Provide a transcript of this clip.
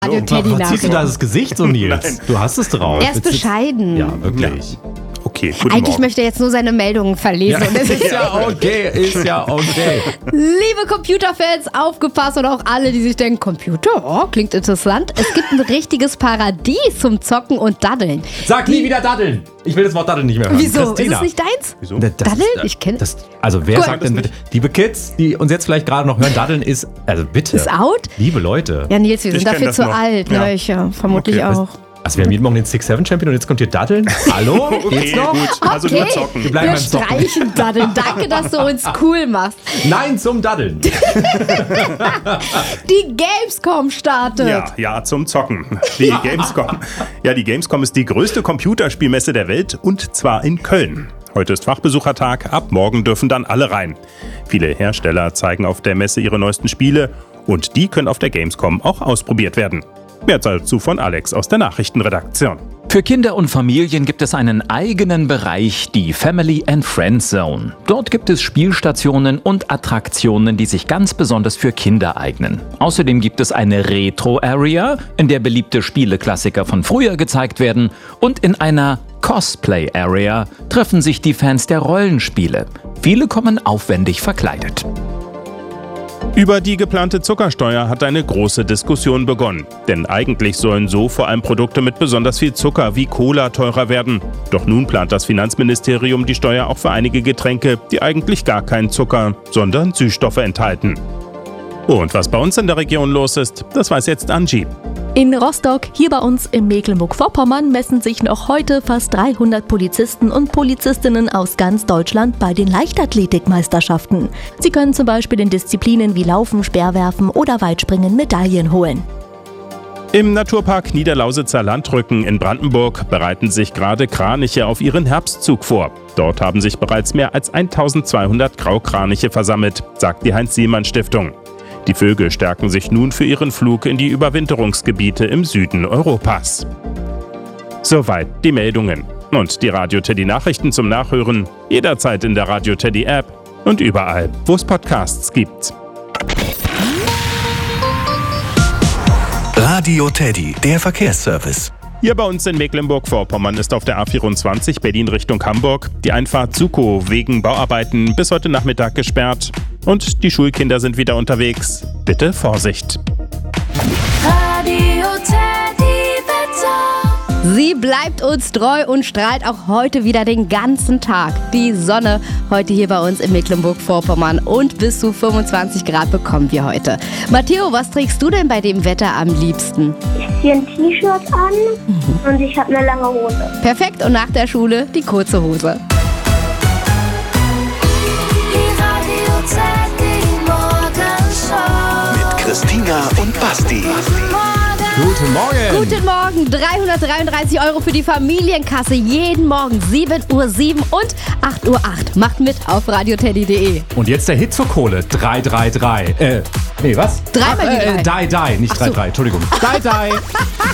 Radio Teddy nach. Ziehst du da das Gesicht so, Nils? Du hast es drauf. Er ist bescheiden. Ja, wirklich. Okay, guten Eigentlich Morgen. möchte er jetzt nur seine Meldungen verlesen. Und das Ist ja okay. Liebe Computerfans, aufgepasst und auch alle, die sich denken, Computer, klingt interessant. Es gibt ein richtiges Paradies zum Zocken und Daddeln. Sag nie wieder Daddeln. Ich will das Wort Daddeln nicht mehr hören. Wieso? Christina. Ist es nicht deins? Wieso? Daddeln? Ich kenne das. Also wer Gut. sagt denn bitte, liebe Kids, die uns jetzt vielleicht gerade noch hören, Daddeln ist, also bitte. Ist out? Liebe Leute. Ja, Nils, wir sind Ich kenn dafür das zu noch. alt. Ja. Ne? Ich vermutlich Okay. auch. Also wir haben jeden Morgen den 6-7-Champion und jetzt kommt hier Daddeln. Hallo? Geht's Okay, noch? gut. Also Okay. nur zocken. Wir bleiben Wir beim Zocken. streichen Daddeln. Danke, dass du uns cool machst. Nein zum Daddeln. Die Gamescom startet. Ja, zum Zocken. Die Gamescom. Ja, die Gamescom ist die größte Computerspielmesse der Welt und zwar in Köln. Heute ist Fachbesuchertag, ab morgen dürfen dann alle rein. Viele Hersteller zeigen auf der Messe ihre neuesten Spiele und die können auf der Gamescom auch ausprobiert werden. Mehr dazu von Alex aus der Nachrichtenredaktion. Für Kinder und Familien gibt es einen eigenen Bereich, die Family and Friends Zone. Dort gibt es Spielstationen und Attraktionen, die sich ganz besonders für Kinder eignen. Außerdem gibt es eine Retro-Area, in der beliebte Spieleklassiker von früher gezeigt werden. Und in einer Cosplay-Area treffen sich die Fans der Rollenspiele. Viele kommen aufwendig verkleidet. Über die geplante Zuckersteuer hat eine große Diskussion begonnen. Denn eigentlich sollen so vor allem Produkte mit besonders viel Zucker wie Cola teurer werden. Doch nun plant das Finanzministerium die Steuer auch für einige Getränke, die eigentlich gar keinen Zucker, sondern Süßstoffe enthalten. Und was bei uns in der Region los ist, das weiß jetzt Angie. In Rostock, hier bei uns in Mecklenburg-Vorpommern, messen sich noch heute fast 300 Polizisten und Polizistinnen aus ganz Deutschland bei den Leichtathletikmeisterschaften. Sie können zum Beispiel in Disziplinen wie Laufen, Speerwerfen oder Weitspringen Medaillen holen. Im Naturpark Niederlausitzer Landrücken in Brandenburg bereiten sich gerade Kraniche auf ihren Herbstzug vor. Dort haben sich bereits mehr als 1200 Graukraniche versammelt, sagt die Heinz-Sielmann-Stiftung. Die Vögel stärken sich nun für ihren Flug in die Überwinterungsgebiete im Süden Europas. Soweit die Meldungen. Und die Radio Teddy Nachrichten zum Nachhören jederzeit in der Radio Teddy App und überall, wo es Podcasts gibt. Radio Teddy, der Verkehrsservice. Hier bei uns in Mecklenburg-Vorpommern ist auf der A24 Berlin Richtung Hamburg die Einfahrt Sukow wegen Bauarbeiten bis heute Nachmittag gesperrt. Und die Schulkinder sind wieder unterwegs. Bitte Vorsicht! Radio Teddy Wetter. Sie bleibt uns treu und strahlt auch heute wieder den ganzen Tag. Die Sonne heute hier bei uns in Mecklenburg-Vorpommern und bis zu 25 Grad bekommen wir heute. Matteo, was trägst du denn bei dem Wetter am liebsten? Ich ziehe ein T-Shirt an und ich habe eine lange Hose. Perfekt, und nach der Schule die kurze Hose. Die Radio Teddy Morgenshow. Mit Christina und Basti. Guten Morgen. Guten Morgen, 333 € für die Familienkasse. Jeden Morgen 7:07 Uhr und 8:08 Uhr. Macht mit auf radioteddy.de. Und jetzt der Hit zur Kohle. 333. Nee, was? Dreimal die drei. Die, nicht Ach so. 3-3. Entschuldigung. Die.